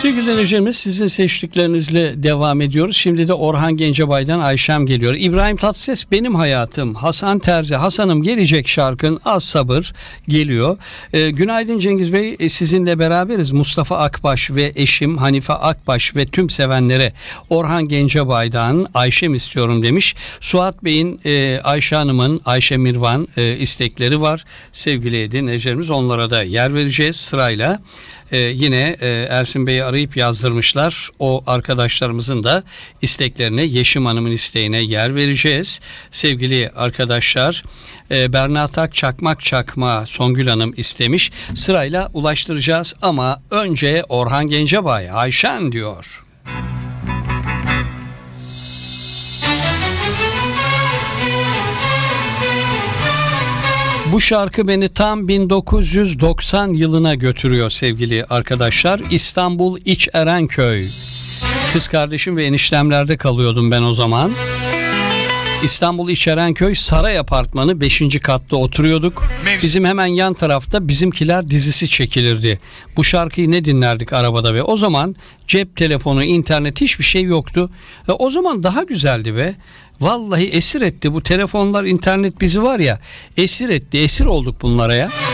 Sevgili dinleyicilerimiz, sizin seçtiklerinizle devam ediyoruz. Şimdi de Orhan Gencebay'dan Ayşem geliyor. İbrahim Tatlıses Benim Hayatım. Hasan Terzi Hasan'ım Gelecek şarkın Az Sabır geliyor. Günaydın Cengiz Bey, sizinle beraberiz. Mustafa Akbaş ve eşim Hanife Akbaş ve tüm sevenlere Orhan Gencebay'dan Ayşem istiyorum demiş. Suat Bey'in Ayşe Hanım'ın Ayşe Mirvan istekleri var. Sevgili dinleyicilerimiz, onlara da yer vereceğiz sırayla. Yine Ersin Bey'i arayıp yazdırmışlar. O arkadaşlarımızın da isteklerine, Yeşim Hanım'ın isteğine yer vereceğiz. Sevgili arkadaşlar, Berna Tak Çakmak Çakma Songül Hanım istemiş. Sırayla ulaştıracağız ama önce Orhan Gencebay Ayşen diyor. Bu şarkı beni tam 1990 yılına götürüyor sevgili arkadaşlar. İstanbul İçerenköy. Kız kardeşim ve eniştemlerde kalıyordum ben o zaman. İstanbul İçerenköy Saray Apartmanı 5. katta oturuyorduk. Bizim hemen yan tarafta Bizimkiler dizisi çekilirdi. Bu şarkıyı ne dinlerdik arabada ve o zaman cep telefonu, internet hiçbir şey yoktu. Ve o zaman daha güzeldi be. Vallahi esir etti bu telefonlar, internet bizi var ya, esir etti, esir olduk bunlara ya.